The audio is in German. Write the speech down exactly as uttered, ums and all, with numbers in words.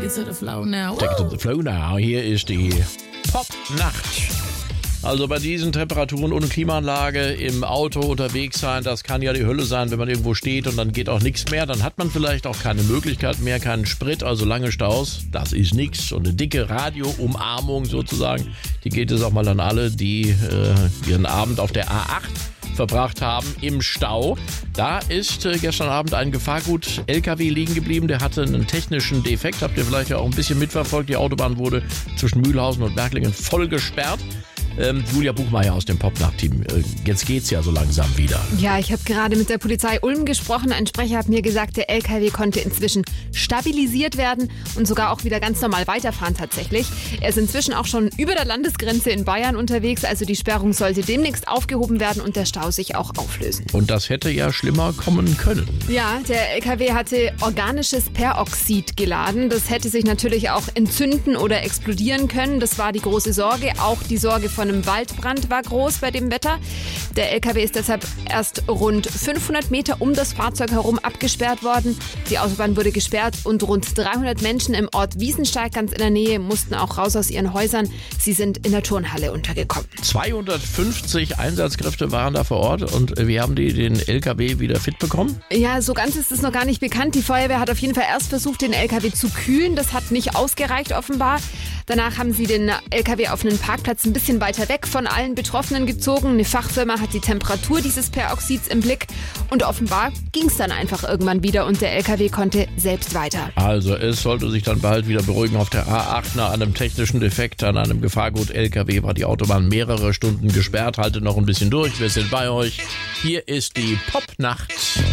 Take it to the flow now. Take it to the flow now. Hier ist die Pop-Nacht. Also bei diesen Temperaturen ohne Klimaanlage im Auto unterwegs sein, das kann ja die Hölle sein, wenn man irgendwo steht und dann geht auch nichts mehr. Dann hat man vielleicht auch keine Möglichkeit mehr, keinen Sprit, also lange Staus. Das ist nichts. Und eine dicke Radio-Umarmung sozusagen, die geht es auch mal an alle, die äh, ihren Abend auf der A acht verbracht haben im Stau. Da ist äh, gestern Abend ein Gefahrgut-L K W liegen geblieben. Der hatte einen technischen Defekt. Habt ihr vielleicht ja auch ein bisschen mitverfolgt. Die Autobahn wurde zwischen Mühlhausen und Merklingen voll gesperrt. Ähm, Julia Buchmeier aus dem Pop-Nacht-Team. Äh, jetzt geht's ja so langsam wieder. Ja, ich habe gerade mit der Polizei Ulm gesprochen. Ein Sprecher hat mir gesagt, der L K W konnte inzwischen stabilisiert werden und sogar auch wieder ganz normal weiterfahren tatsächlich. Er ist inzwischen auch schon über der Landesgrenze in Bayern unterwegs. Also die Sperrung sollte demnächst aufgehoben werden und der Stau sich auch auflösen. Und das hätte ja schlimmer kommen können. Ja, der L K W hatte organisches Peroxid geladen. Das hätte sich natürlich auch entzünden oder explodieren können. Das war die große Sorge. Auch die Sorge von einem Waldbrand war groß bei dem Wetter. Der L K W ist deshalb erst rund fünfhundert Meter um das Fahrzeug herum abgesperrt worden. Die Autobahn wurde gesperrt und rund dreihundert Menschen im Ort Wiesensteig ganz in der Nähe mussten auch raus aus ihren Häusern. Sie sind in der Turnhalle untergekommen. zweihundertfünfzig Einsatzkräfte waren da vor Ort und wir haben die den L K W wieder fit bekommen? Ja, so ganz ist es noch gar nicht bekannt. Die Feuerwehr hat auf jeden Fall erst versucht, den L K W zu kühlen. Das hat nicht ausgereicht offenbar. Danach haben sie den L K W auf einen Parkplatz ein bisschen weiter weg von allen Betroffenen gezogen. Eine Fachfirma hat die Temperatur dieses Peroxids im Blick und offenbar ging es dann einfach irgendwann wieder und der L K W konnte selbst weiter. Also es sollte sich dann bald wieder beruhigen auf der A acht. Nach einem technischen Defekt an einem Gefahrgut-L K W war die Autobahn mehrere Stunden gesperrt. Haltet noch ein bisschen durch, wir sind bei euch. Hier ist die Pop-Nacht.